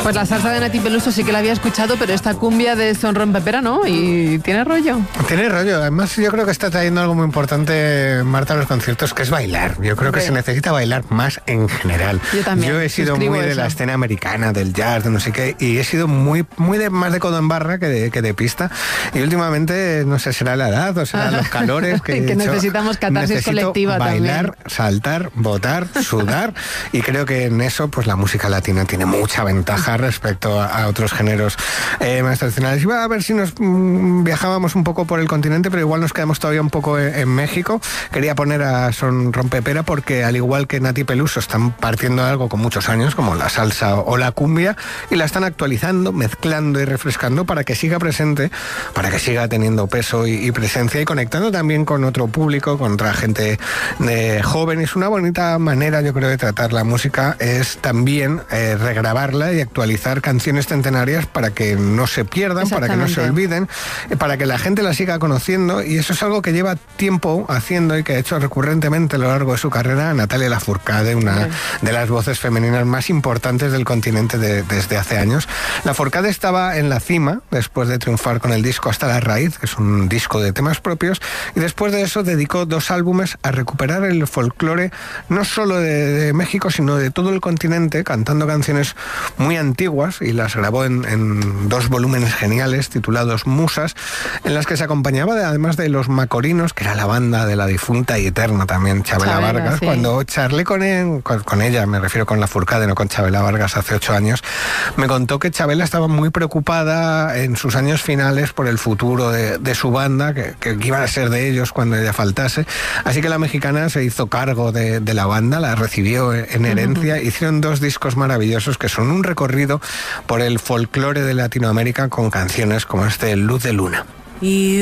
Pues la salsa de Nati Peluso sí que la había escuchado, pero esta cumbia de Son Rompepera, ¿no? Y tiene rollo. Tiene rollo. Además, yo creo que está trayendo algo muy importante, Marta, a los conciertos, que es bailar. Yo creo que se necesita bailar más en general. Yo también. Yo he sido muy de la escena americana, del jazz, de no sé qué, y he sido muy más de codo en barra que de pista. Y últimamente, no sé, será la edad o será los calores que necesitamos catarsis colectiva bailar, también. Saltar, botar, sudar, y creo que en eso pues la música latina tiene mucha ventaja respecto a otros géneros más tradicionales. Iba a ver si nos viajábamos un poco por el continente, pero igual nos quedamos todavía un poco en México. Quería poner a Son Rompepera porque, al igual que Nati Peluso, están partiendo de algo con muchos años, como la salsa o la cumbia, y la están actualizando, mezclando y refrescando para que siga presente, para que siga teniendo peso y presencia, y conectando también con otro público, con otra gente joven. Es una bonita manera, yo creo, de tratar la música, es también regrabarla y actualizar canciones centenarias para que no se pierdan, para que no se olviden, para que la gente la siga conociendo, y eso es algo que lleva tiempo haciendo y que ha hecho recurrentemente a lo largo de su carrera Natalia Lafourcade, una de las voces femeninas más importantes del continente desde hace años. Lafourcade estaba en la cima después de triunfar con el disco Hasta la Raíz, que es un disco de temas propios, y después de eso dedicó 2 álbumes a recuperar el folclore no solo de México, sino de todo el continente, cantando canciones muy antiguas, y las grabó en 2 volúmenes geniales titulados Musas, en las que se acompañaba además de Los Macorinos, que era la banda de la difunta y eterna también Chabela Vargas. Sí. Cuando charlé con ella, me refiero con Lafourcade, no con Chabela Vargas, hace 8 años, me contó que Chabela estaba muy preocupada en sus años finales por el futuro de su banda, que iban a ser de ellos cuando ella faltase. Así que la mexicana se hizo cargo de la banda, la recibió en herencia. Hicieron 2 discos maravillosos que son un recorrido por el folclore de Latinoamérica con canciones como este Luz de Luna.